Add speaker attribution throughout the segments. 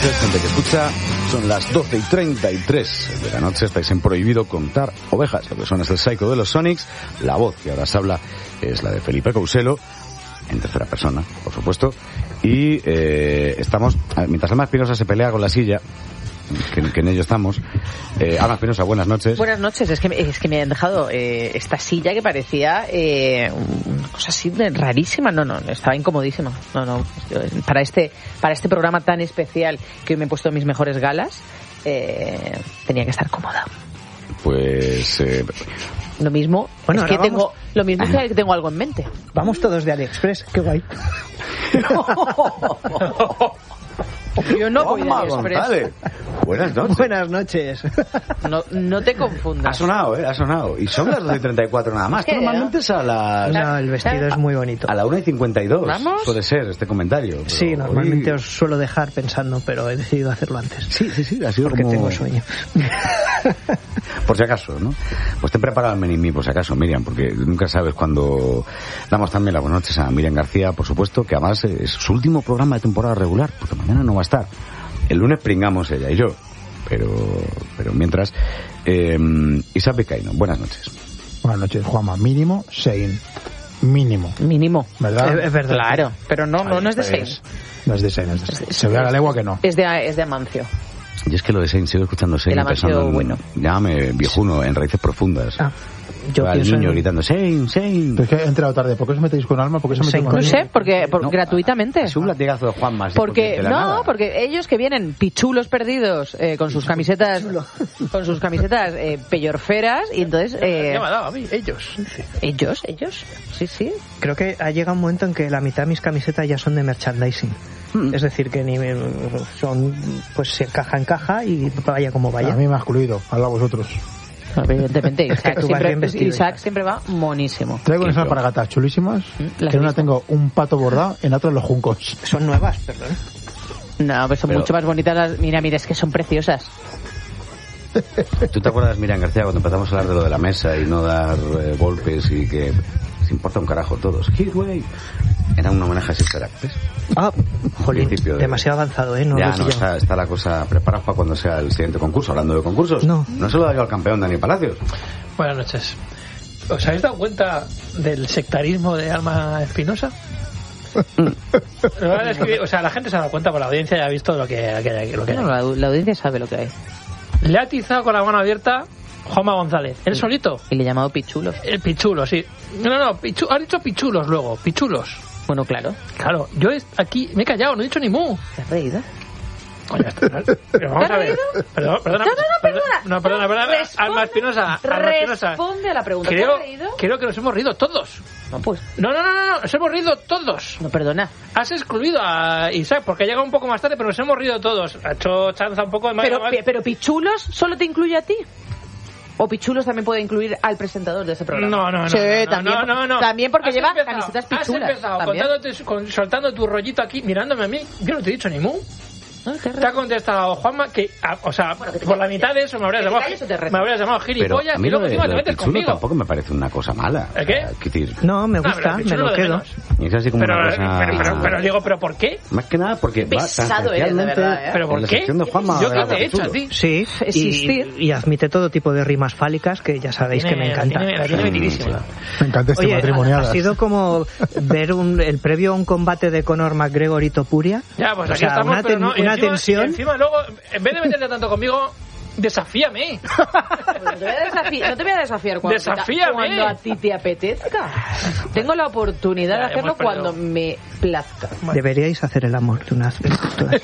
Speaker 1: noches, gente que escucha. Son las 12:33 de la noche. Estáis en Prohibido Contar Ovejas. Lo que suena es el Psycho de los Sonics. La voz que ahora se habla es la de Felipe Couselo, en tercera persona, por supuesto. Y estamos, mientras Alma Espinosa se pelea con la silla, que en ello estamos. Alma Espinosa, buenas noches.
Speaker 2: Buenas noches. Es que me han dejado esta silla que parecía una cosa así rarísima. No, estaba incomodísima. No. Para este programa tan especial que hoy me he puesto mis mejores galas, tenía que estar cómoda.
Speaker 1: Pues
Speaker 2: lo mismo,
Speaker 3: bueno,
Speaker 2: es que tengo algo en mente.
Speaker 3: Vamos todos de AliExpress, qué guay.
Speaker 2: Yo no voy de AliExpress.
Speaker 1: Buenas noches.
Speaker 3: Buenas noches.
Speaker 2: No te confundas.
Speaker 1: Ha sonado. Y son las 12:34 nada más. Normalmente es a las...
Speaker 3: No, el vestido es muy bonito.
Speaker 1: A la 1:52.
Speaker 2: ¿Vamos?
Speaker 1: Suele ser este comentario.
Speaker 3: Sí, normalmente os suelo dejar pensando, pero he decidido hacerlo antes.
Speaker 1: Sí, ha sido
Speaker 3: porque
Speaker 1: como...
Speaker 3: tengo sueño.
Speaker 1: Por si acaso, ¿no? Pues te he preparado el menimí, por si acaso, Miriam, porque nunca sabes cuándo. Damos también las buenas noches a Miriam García, por supuesto, que además es su último programa de temporada regular, porque mañana no va a estar. El lunes pringamos ella y yo, pero mientras... Isaac Vizcaíno, buenas noches.
Speaker 4: Buenas noches, Juanma. Mínimo, Sein. Mínimo. ¿Verdad?
Speaker 3: Es verdad.
Speaker 2: Claro, pero no es de Sein.
Speaker 4: No es de Sein, se ve a la legua que no.
Speaker 2: Es de Amancio.
Speaker 1: Y es que lo de Sein, sigo escuchando Sein,
Speaker 2: pensando bueno.
Speaker 1: Llámame viejuno, en raíces profundas.
Speaker 3: Yo
Speaker 1: al niño gritando Sein.
Speaker 4: Pero es que he entrado tarde. ¿Por qué os metéis con Alma? ¿Por qué se metéis con
Speaker 2: No sé, porque gratuitamente.
Speaker 1: Es un latigazo de Juanma.
Speaker 2: Porque ellos que vienen pichulos perdidos con sus camisetas pellorferas y entonces
Speaker 3: ya me ha dado a mí, ellos. Sí. Creo que ha llegado un momento en que la mitad de mis camisetas ya son de merchandising. Es decir, que ni son, pues se encaja y vaya como vaya.
Speaker 4: A mí me ha excluido, habla vosotros.
Speaker 2: Evidentemente,
Speaker 3: Isaac
Speaker 2: siempre va monísimo.
Speaker 4: Traigo unas alpargatas chulísimas. En una tengo un pato bordado, en otra los juncos.
Speaker 3: Son nuevas, perdón.
Speaker 2: No, pero son mucho más bonitas las... Mira, es que son preciosas.
Speaker 1: ¿Tú te acuerdas, Miriam García, cuando empezamos a hablar de lo de la mesa y no dar golpes y que se importa un carajo todos? Heatwave. Era un homenaje a Sister Act, ¿ves?
Speaker 3: Jolín, demasiado avanzado, ¿eh?
Speaker 1: Está la cosa preparada para cuando sea el siguiente concurso. Hablando de concursos, no se lo da yo al campeón Dani Palacios.
Speaker 5: Buenas noches. ¿Os habéis dado cuenta del sectarismo de Alma Espinosa? La gente se ha dado cuenta, por la audiencia ya ha visto lo que hay.
Speaker 2: La audiencia sabe lo que hay.
Speaker 5: Le ha atizado con la mano abierta Juanma González, él solito.
Speaker 2: Y le he llamado pichulos.
Speaker 5: El pichulo, sí. Ha dicho pichulos luego, pichulos.
Speaker 2: Bueno, claro.
Speaker 5: Claro, yo aquí me he callado, no he dicho ni mu.
Speaker 2: ¿Te has reído?
Speaker 5: Pero vamos a ver. Perdona. Alma Espinosa.
Speaker 2: Responde a la pregunta. ¿Te has reído?
Speaker 5: Creo que nos hemos reído todos.
Speaker 2: No, pues.
Speaker 5: No, nos hemos reído todos.
Speaker 2: No, perdona.
Speaker 5: Has excluido a Isaac porque ha llegado un poco más tarde, pero nos hemos reído todos. Ha hecho chanza un poco de más.
Speaker 2: Pero Pichulos solo te incluye a ti. ¿O Pichulos también puede incluir al presentador de ese programa?
Speaker 5: No.
Speaker 2: Sí, también porque lleva camisetas pichulas.
Speaker 5: Has empezado soltando tu rollito aquí, mirándome a mí. Yo no te he dicho ni mu. Te ha contestado Juanma que, por la mitad de eso me habrías llamado gilipollas y luego encima te metes conmigo.
Speaker 1: Tampoco me parece una cosa mala.
Speaker 5: ¿Qué?
Speaker 3: No, me gusta, me lo quedo.
Speaker 1: Es así como una cosa...
Speaker 5: Pero digo, ¿pero por qué?
Speaker 1: Más que nada porque
Speaker 2: pesado eres, de verdad, ¿eh?
Speaker 5: ¿Pero por qué?
Speaker 1: ¿Yo
Speaker 5: qué te he hecho a ti?
Speaker 3: Sí, y admite todo tipo de rimas fálicas que ya sabéis que me encanta.
Speaker 5: La tiene metidísima.
Speaker 4: Me encanta este matrimoniadas.
Speaker 3: Ha sido como ver el previo a un combate de Conor McGregor y Topuria.
Speaker 5: Ya, pues aquí estamos, pero no...
Speaker 3: Una tensión.
Speaker 5: Encima luego, en vez de meterte tanto conmigo, desafíame.
Speaker 2: No te voy a desafiar cuando a ti te apetezca. Tengo la oportunidad de hacerlo cuando me plazca.
Speaker 3: Deberíais hacer el amor de unas veces todas.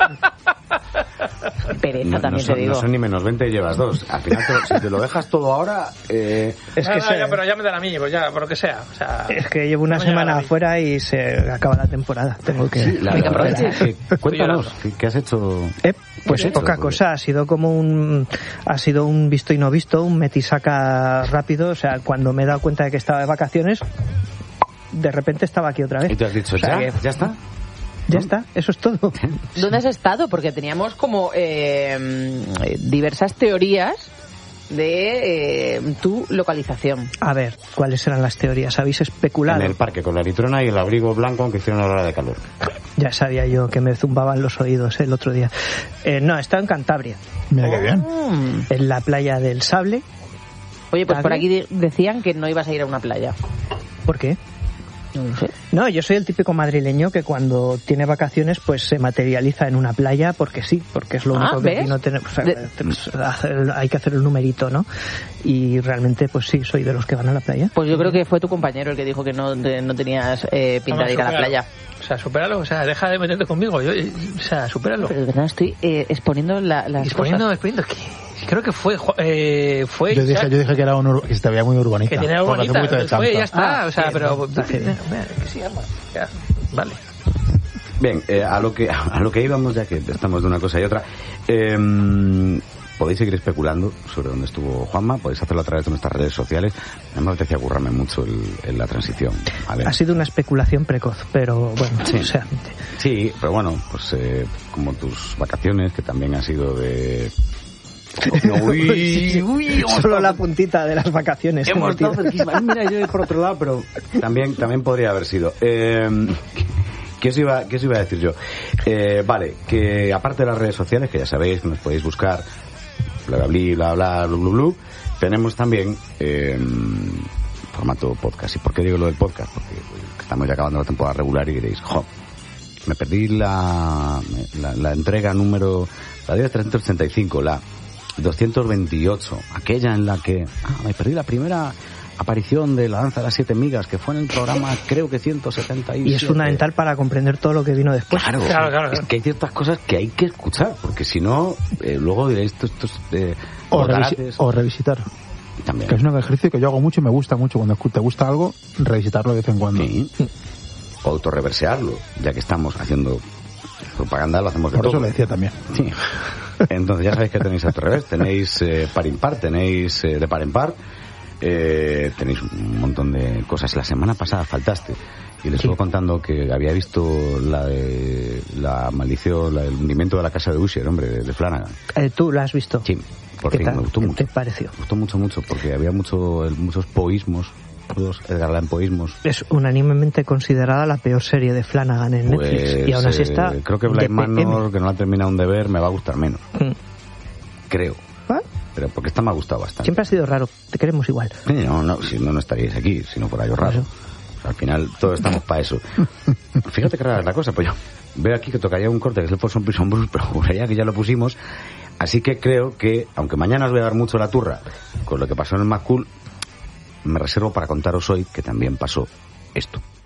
Speaker 2: Pereza, también te digo.
Speaker 1: No son ni menos 20 y llevas 2. Al final, si te lo dejas todo ahora...
Speaker 5: pero ya me dan a mí, pues ya, por lo que sea.
Speaker 3: Es que llevo una semana afuera y se acaba la temporada. Tengo que...
Speaker 1: Cuéntanos, ¿qué has hecho?
Speaker 3: Pues poca cosa. Ha sido como un visto y no visto, un metisaca rápido. O sea, cuando me he dado cuenta de que estaba de vacaciones, de repente estaba aquí otra vez.
Speaker 1: ¿Y te has dicho, ya está?
Speaker 3: Ya está, eso es todo.
Speaker 2: ¿Dónde has estado? Porque teníamos como diversas teorías de tu localización.
Speaker 3: A ver, ¿cuáles eran las teorías? ¿Habéis especulado?
Speaker 1: En el parque con la litrona y el abrigo blanco aunque hiciera una hora de calor.
Speaker 3: Ya sabía yo que me zumbaban los oídos el otro día. No, he estado en Cantabria.
Speaker 4: Mira qué bien.
Speaker 3: En la playa del Sable.
Speaker 2: Oye, pues por aquí decían que no ibas a ir a una playa.
Speaker 3: ¿Por qué?
Speaker 2: No sé.
Speaker 3: No, yo soy el típico madrileño que cuando tiene vacaciones pues se materializa en una playa porque sí, porque es lo único que no tenemos. Hay que hacer el numerito, ¿no? Y realmente pues sí, soy de los que van a la playa.
Speaker 2: Pues yo creo que fue tu compañero el que dijo que no tenías pinta de ir a la playa.
Speaker 5: O sea, supéralo, o sea, deja de meterte conmigo. O sea, supéralo.
Speaker 2: Pero de verdad estoy exponiendo las cosas.
Speaker 5: Exponiendo que creo que fue
Speaker 4: yo dije que era que se te veía muy urbanita.
Speaker 5: Que tenía urbanita, ya está, o sea,
Speaker 3: sí,
Speaker 5: pero vale.
Speaker 1: Bien, a lo que íbamos, ya que estamos de una cosa y otra, podéis seguir especulando sobre dónde estuvo Juanma, podéis hacerlo a través de nuestras redes sociales. A mí me apetecía currarme mucho en la transición, ¿vale?
Speaker 3: Ha sido una especulación precoz, pero bueno,
Speaker 1: sí.
Speaker 3: O sea,
Speaker 1: sí, pero bueno, pues como tus vacaciones, que también han sido de...
Speaker 3: Solo la puntita de las vacaciones.
Speaker 1: Hemos estado cerquísima. Mira, yo por otro lado, pero también podría haber sido. ¿Qué os iba a decir yo? Vale, que aparte de las redes sociales, que ya sabéis que nos podéis buscar, bla bla, blu, tenemos también formato podcast. ¿Y por qué digo lo del podcast? Porque estamos ya acabando la temporada regular y diréis, me perdí la entrega número, la 385, la 228, aquella en la que me perdí la primera aparición de la danza de las 7 migas, que fue en el programa creo que 177.
Speaker 3: Y es fundamental para comprender todo lo que vino después.
Speaker 1: Claro. Es que hay ciertas cosas que hay que escuchar, porque si no, luego diréis
Speaker 4: o revisitar.
Speaker 1: También.
Speaker 4: Que es un ejercicio que yo hago mucho y me gusta mucho. Cuando te gusta algo, revisitarlo de vez en cuando.
Speaker 1: Sí. O autorreversearlo, ya que estamos haciendo propaganda, lo hacemos de todo.
Speaker 4: Por eso lo decía también.
Speaker 1: Sí. Entonces ya sabéis que tenéis autorrevers, tenéis par impar, tenéis de par en par, tenéis un montón de cosas. La semana pasada faltaste y les estuve contando que había visto la maldición, el hundimiento de la casa de Usher, hombre, de Flanagan.
Speaker 3: ¿Tú la has visto?
Speaker 1: Sí, por fin, me gustó mucho.
Speaker 3: ¿Qué te pareció?
Speaker 1: Me gustó mucho porque había muchos poísmos, Edgar Allan poísmos.
Speaker 3: Es unánimemente considerada la peor serie de Flanagan en Netflix y aún así está.
Speaker 1: Creo que Blind Manor, que no la he terminado de ver, me va a gustar menos. Creo. Pero porque esta me ha gustado bastante.
Speaker 3: Siempre ha sido raro, te queremos igual.
Speaker 1: No, si no estaríais aquí, si no fuera yo raro. O sea, al final todos estamos para eso. Fíjate que rara es la cosa, pues yo veo aquí que tocaría un corte que es el Folsom Prison Blues, pero juraría que ya lo pusimos. Así que creo que, aunque mañana os voy a dar mucho la turra con lo que pasó en el McCool, me reservo para contaros hoy que también pasó esto.